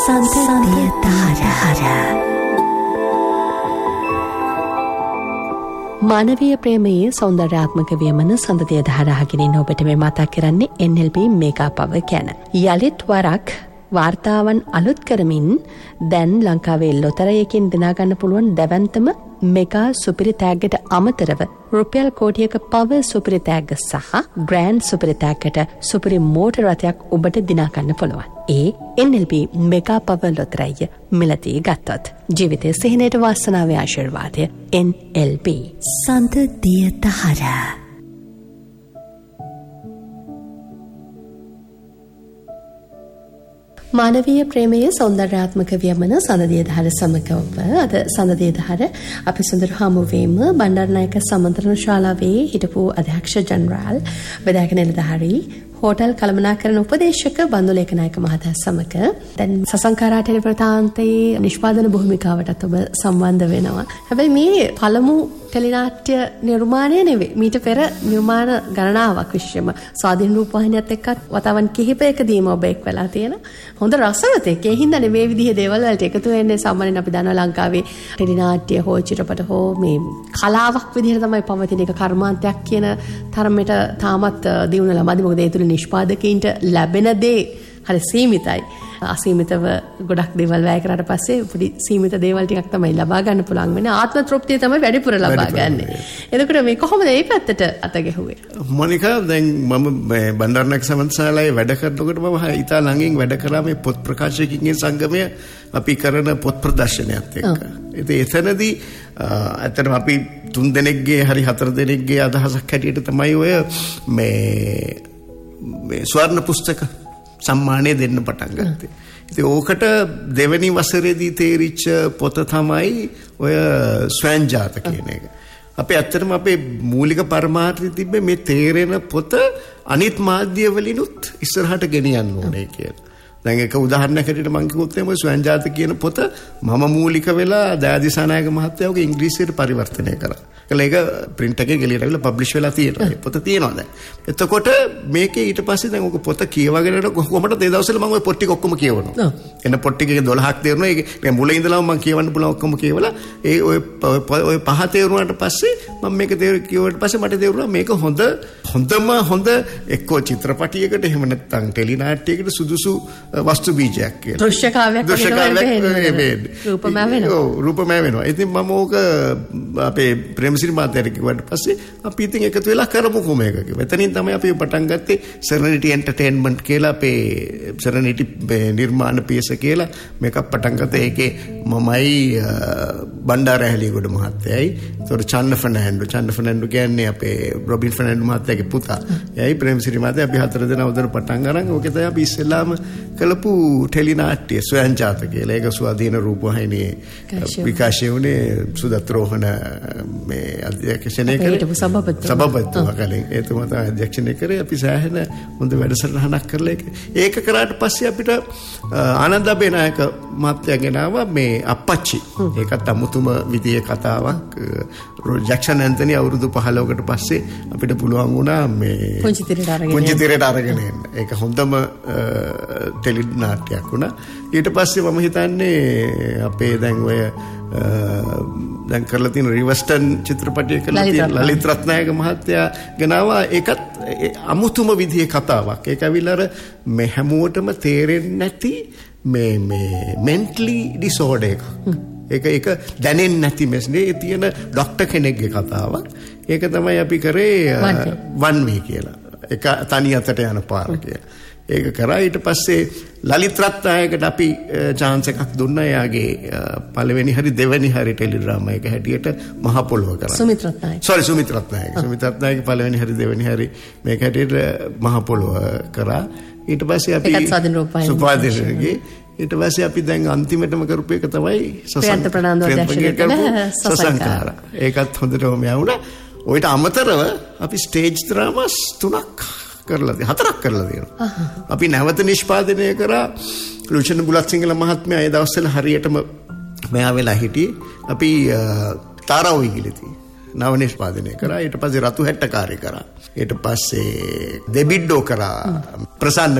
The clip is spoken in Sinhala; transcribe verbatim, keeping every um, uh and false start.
සන්තතිය ධාරා. මානවීය ප්‍රේමයේ සෞන්දර්යාත්මක වියමන සඳතිය ධාරාගෙන ඔබට මේ මතක් කරන්නේ එන් එල් බී මේකා පව ගැන. යලිත් වරක් වාර්තාවන් අලුත් කරමින් දැන් ලංකාවේ ලොතරයකින් දිනාගන්න පුළුවන් දැවැන්තම මෙගා සුපිරි තෑග්ගට අමතරව රුපියල් කෝටියක පව සුපිරි තෑග්ග සහ ග්‍රෑන්ඩ් සුපිරි තෑග්ගට සුපිරි මෝටර් රථයක් ඔබට දිනාගන්න පුළුවන්. ඒ එන් එල් බී මෙගා පව ලොතරැය මිලදී ගත්තොත් ජීවිතයේ සිහිනයට වාසනාවේ ආශිර්වාදය එන් එල් බී සන්තතිය ධාරා. මානවීය ප්‍රේමයේ සෞන්දර්යාත්මක වියමන සඳදිය ධාර සමග ඔබ අද සඳදිය ධාර අපි සුන්දර හමුවීම බණ්ඩාරනායක සමන්ත්‍රණ ශාලාවේ හිටපු අධ්‍යක්ෂ ජනරාල් විදායක නිලධාරී හෝටල් කළමනාකරණ උපදේශක බන්දුලේක නායක මහතා සමග දැන් සසංකාරා ටෙලිප්‍රදාන්තයේ නිෂ්පාදන භූමිකාවටත් ඔබ සම්බන්ධ වෙනවා. හැබැයි මේ පළමු ටෙලිනාට්‍ය නිර්මාණය නෙවෙයි. මීට පෙර නිර්මාණ ගණනාවක් විශ්වම ස්වාධීන රූපවාහිනියත් එක්කත් වතාවන් කිහිපයකදීම ඔබ එක් වෙලා තියෙන හොඳ රසවතෙක්. ඒ හින්දානේ මේ විදිහේ දේවල් වලට එකතු වෙන්නේ. සාමාන්‍යයෙන් අපි දන්නවා ලංකාවේ ටෙලිනාට්‍ය හෝ චිත්‍රපට හෝ මේ කලාවක් විදිහට තමයි පවතින එක කර්මාන්තයක් කියන තරමට තාමත් දියුණුවලා මදි. මොකද ඒ තුළ නිෂ්පාදකයින්ට ලැබෙන දේ හරි සීමිතයි. අසීමිතව ගොඩක් දේවල් වැය කරාට පස්සේ පොඩි සීමිත දේවල් ටිකක් තමයි ලබා ගන්න පුළුවන් වෙන්නේ. ආත්ම තෘප්තිය තමයි වැඩිපුර ලබා ගන්න. එතකොට මේ කොහොමද මේ පැත්තට අත ගැහුවේ? මොනිකා දැන් මම බණ්ඩාරනායක සමන්තශාලාවේ වැඩ කරනකොට මම ඉතා ළඟින් වැඩ කරා මේ පොත් ප්‍රකාශකයන්ගේ සංගමය අපි කරන පොත් ප්‍රදර්ශනයත් එක්ක. ඉතින් එතනදී ඇත්තටම අපි තුන් දෙනෙක්ගේ හරි හතර දෙනෙක්ගේ අදහසක් හැටියට තමයි ඔය මේ මේ ස්වර්ණ පුස්තක සම්මානය දෙන්න පටන් ගත්තේ. ඉතින් ඕකට දෙවැනි වසරේදී තේරිච්ච පොත තමයි ඔය ස්වයංජාත කියන එක. අපි ඇත්තටම අපේ මූලික පරමාර්ථය තිබ්බේ මේ තේරෙන පොත අනිත් මාධ්‍ය වලිනුත් ඉස්සරහට ගෙනියන්න ඕනේ කියලා. දැන් එක උදාහරණයක් හැටියට මම කිව්වොත් එimhe ස්වයංජාත කියන පොත මම මූලික වෙලා දයාදිසානායක මහත්තයාගේ ඉංග්‍රීසියට පරිවර්තනය කරා. ඒක print එකේ ගෙලියට අවිලා publish වෙලා තියෙනවා. ඒ පොත තියෙනවා දැන්. එතකොට මේකේ ඊට පස්සේ දැන් ඔක පොත කියවගෙන කොහොමද ඒ දවස්වල මම ওই පොත් ටික ඔක්කොම කියවනවා. එන පොත් ටිකේ දොළහක් තේරුණා. ඒක මුල ඉඳලාම මම කියවන්න පුළුවන් ඔක්කොම කියවලා ඒ ඔය ඔය පහ තේරුණාට පස්සේ මම මේක කියවුවාට පස්සේ මට තේරුණා මේක හොඳ හොඳම හොඳ එක්කෝ චිත්‍රපටයකට එහෙම නැත්නම් ටෙලිනාට්‍යයකට සුදුසු වස්තු බීජයක් කියලා. දෘශ්‍ය කාව්‍යයක් වගේ රූපමය වෙනවා. ඔව් රූපමය වෙනවා. ඉතින් මම ඕක අපේ ප්‍රේමසිරි මහත්තයාට කිව්වට පස්සේ අපි ඉතින් එකතු වෙලා කරමුකෝ මේක කිව්වා. එතනින් තමයි අපි පටන් ගත්තේ Serenity Entertainment කියලා අපේ Serenity නිර්මාණ පියස කියලා මේක පටන් ගත්තා. ඒකේ මමයි බණ්ඩාර ඇහැලියගොඩ මහත්තයයි. ඒතකොට චන්න ෆර්නෑන්ඩෝ චන්න ෆර්නෑන්ඩෝ කියන්නේ අපේ රොබින් ෆර්නෑන්ඩෝ මහත්තයාගේ පුතා. එයයි ප්‍රේමසිරි මහත්තයා අපි හතර දෙනා උදේට පටන් ගන්න. ඕකේ තමයි අපි ඉස්සෙල්ලාම කළපු ටෙලිනාට්‍ය ස්වයංජාත කියලා. ඒක ස්වාධීන රූපවාහිනියේ විකාශය වුණේ සුදත් රෝහණ මේ අධ්‍යක්ෂණය කරේ සභාපතිතුමා කලින් එතුමා තමයි අධ්‍යක්ෂණය කරේ. අපි සෑහෙන හොඳ වැඩසටහනක් කරලා ඒක ඒක කරාට පස්සේ අපිට ආනන්ද අබේනායක මහත්තයා ගෙනාවා මේ අප්පච්චි. ඒකත් අමුතුම විදියේ කතාවක්. ජැක්සන් ඇන්තනි අවුරුදු පහළොවකට පස්සේ අපිට පුළුවන් වුණා මේ පුංචි තිරයට අරගෙන පුංචි තිරයට අරගෙන එන්න. ඒක හොඳම ටෙලිනාට්‍යයක් වුණා. ඊට පස්සේ මම හිතන්නේ අපේ දැන් ඔය දැන් කරලා තියෙන රිවර්ස්ටන් චිත්‍රපටය කරලා තියෙන ලලිත් රත්නායක මහත්තයා ගෙනාවා. ඒකත් අමුතුම විදිහේ කතාවක්. ඒක ඇවිල්ලා අර මේ හැමෝටම තේරෙන්නේ නැති මේ මේ mentally disorder එකක්. ඒක ඒක දැනෙන්නේ නැති මෙස්නේ තියෙන ડોක්ටර් කෙනෙක්ගේ කතාවක්. ඒක තමයි අපි කරේ one way කියලා. ඒක තනි අතට යන පාර කියලා. ඒක කරා. ඊට පස්සේ ලලිත් රත්නායකට අපි chance එකක් දුන්නා. එයාගේ පළවෙනි හරි දෙවෙනි හරි ටෙලිඩ්‍රාමා එක හැටියට මහ පොළොව කරා. සුමිත් රත්නායක. sorry සුමිත් රත්නායක. සුමිත් රත්නායක පළවෙනි හරි දෙවෙනි හරි මේක හැටියට මහ පොළොව කරා. ඊට පස්සේ අපි ඒකත් ස්වාධීන රූපවාහිනියේ ඊට පස්සේ අපි දැන් අන්තිමටම කරපු එක තමයි ප්‍රියන්ත ප්‍රනාන්දු අධ්‍යක්ෂණය කරන සසංකාර. ඒකත් හොඳටම යවුණා. ඔයිට අමතරව අපි ස්ටේජ් ඩ්‍රාමාස් තුනක් කරලා හතරක් කරලා තියෙනවා. අපි නැවත නිෂ්පාදනය කරා. ලුෂන් බුලත්සිංහල මහත්මයා ඒ දවස්වල හරියටම මෙයා වෙලා හිටියේ. අපි තාරාවයි ගිලිති නව නිෂ්පාදනය කරා. ඊට පස්සේ රතු හැට්ටකාරී කරා. ඊට පස්සේ දෙබිඩ්ඩෝ කරා. ප්‍රසන්න